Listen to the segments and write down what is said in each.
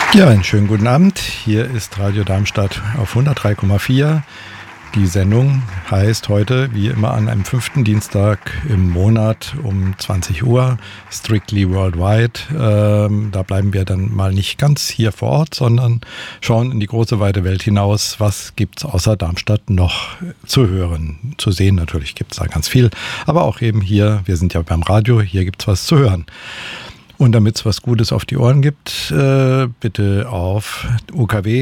Ja, einen schönen guten Abend. Hier ist Radio Darmstadt auf 103,4. Die Sendung heißt heute, wie immer an einem 5. Dienstag im Monat um 20 Uhr, Strictly Worldwide. Da bleiben wir dann mal nicht ganz hier vor Ort, sondern schauen in die große, weite Welt hinaus. Was gibt's außer Darmstadt noch zu hören? Zu sehen natürlich gibt's da ganz viel, aber auch eben hier, wir sind ja beim Radio, hier gibt's was zu hören. Und damit es was Gutes auf die Ohren gibt, bitte auf UKW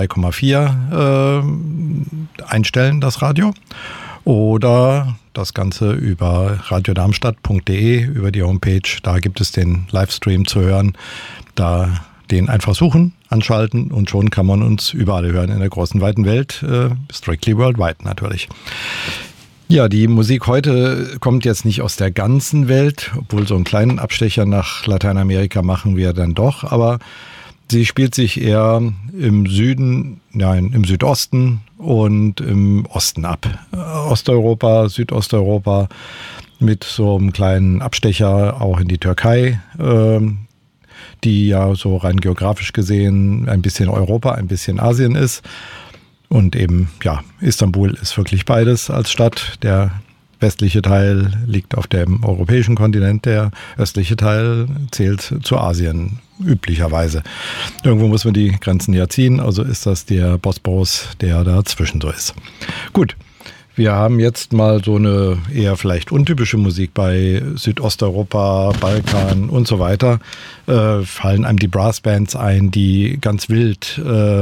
103,4 einstellen, das Radio. Oder das Ganze über radiodarmstadt.de, über die Homepage. Da gibt es den Livestream zu hören. Da den einfach suchen, anschalten und schon kann man uns überall hören in der großen, weiten Welt. Strictly Worldwide natürlich. Ja, die Musik heute kommt jetzt nicht aus der ganzen Welt, obwohl so einen kleinen Abstecher nach Lateinamerika machen wir dann doch, aber sie spielt sich eher im Südosten und im Osten ab. Osteuropa, Südosteuropa mit so einem kleinen Abstecher auch in die Türkei, die ja so rein geografisch gesehen ein bisschen Europa, ein bisschen Asien ist. Und eben, ja, Istanbul ist wirklich beides als Stadt. Der westliche Teil liegt auf dem europäischen Kontinent, der östliche Teil zählt zu Asien, üblicherweise. Irgendwo muss man die Grenzen ja ziehen, also ist das der Bosporus, der dazwischen so ist. Gut, wir haben jetzt mal so eine eher vielleicht untypische Musik bei Südosteuropa, Balkan und so weiter. Fallen einem die Brassbands ein, die ganz wild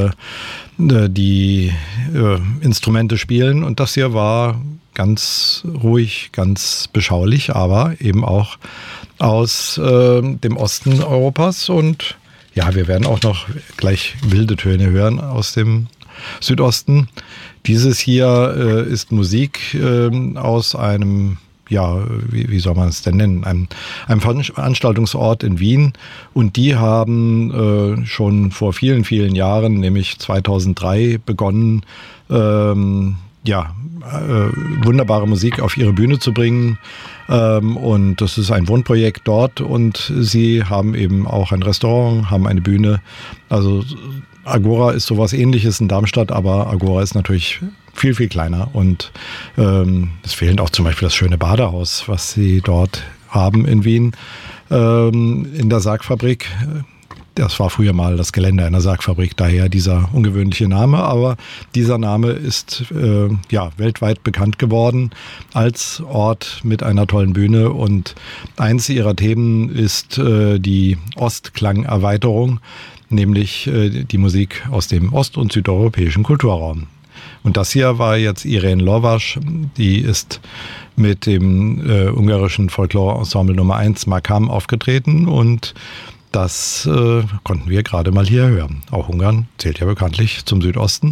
die Instrumente spielen. Und das hier war ganz ruhig, ganz beschaulich, aber eben auch aus dem Osten Europas. Und ja, wir werden auch noch gleich wilde Töne hören aus dem Südosten. Dieses hier ist Musik aus einem, ja, wie soll man es denn nennen, einem Veranstaltungsort in Wien. Und die haben schon vor vielen, vielen Jahren, nämlich 2003, begonnen, wunderbare Musik auf ihre Bühne zu bringen. Und das ist ein Wohnprojekt dort. Und sie haben eben auch ein Restaurant, haben eine Bühne. Also Agora ist sowas Ähnliches in Darmstadt, aber Agora ist natürlich viel, viel kleiner. Und es fehlt auch zum Beispiel das schöne Badehaus, was sie dort haben in Wien, in der Sargfabrik. Das war früher mal das Gelände einer Sargfabrik, daher dieser ungewöhnliche Name. Aber dieser Name ist weltweit bekannt geworden als Ort mit einer tollen Bühne. Und eins ihrer Themen ist die Ostklangerweiterung, nämlich die Musik aus dem ost- und südeuropäischen Kulturraum. Und das hier war jetzt Irene Lovasz, die ist mit dem ungarischen Folklore-Ensemble Nummer 1 Makam aufgetreten und das konnten wir gerade mal hier hören. Auch Ungarn zählt ja bekanntlich zum Südosten.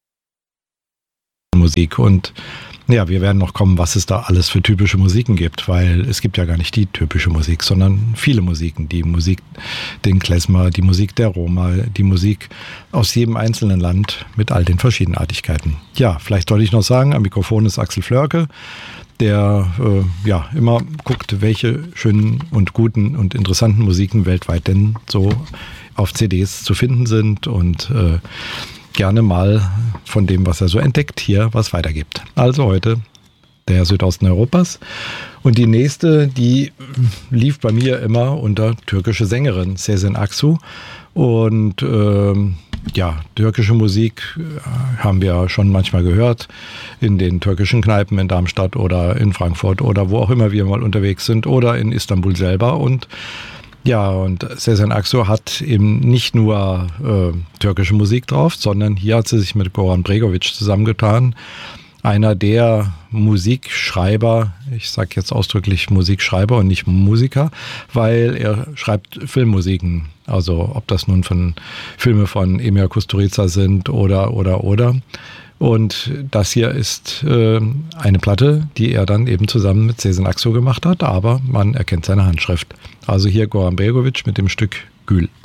Musik und ja, wir werden noch kommen, was es da alles für typische Musiken gibt, weil es gibt ja gar nicht die typische Musik, sondern viele Musiken. Die Musik, den Klezmer, die Musik der Roma, die Musik aus jedem einzelnen Land mit all den Verschiedenartigkeiten. Ja, vielleicht sollte ich noch sagen, am Mikrofon ist Axel Flörke, der immer guckt, welche schönen und guten und interessanten Musiken weltweit denn so auf CDs zu finden sind und gerne mal von dem, was er so entdeckt, hier was weitergibt. Also heute der Südosten Europas. Und die nächste, die lief bei mir immer unter türkische Sängerin Sezen Aksu. Und türkische Musik haben wir schon manchmal gehört in den türkischen Kneipen in Darmstadt oder in Frankfurt oder wo auch immer wir mal unterwegs sind oder in Istanbul selber. Und Sezen Aksu hat eben nicht nur türkische Musik drauf, sondern hier hat sie sich mit Goran Bregovic zusammengetan. Einer der Musikschreiber, ich sage jetzt ausdrücklich Musikschreiber und nicht Musiker, weil er schreibt Filmmusiken. Also ob das nun von Filme von Emir Kusturica sind oder. Und das hier ist eine Platte, die er dann eben zusammen mit Sezen Aksu gemacht hat, aber man erkennt seine Handschrift. Also hier Goran Bregovic mit dem Stück Gül.